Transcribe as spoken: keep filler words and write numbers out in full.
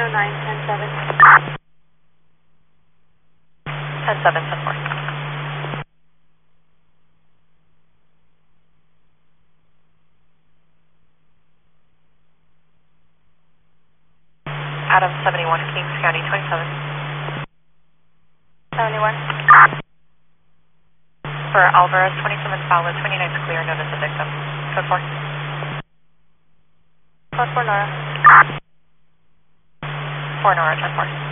nine, ten seven. ten seven, ten four. Adam seventy-one, Kings County, twenty-seven. seventy-one. For Alvarez, twenty-seven Fowler, twenty-nine is clear, notice the victim. Code four. Code four, Nora. four Nora, ten four.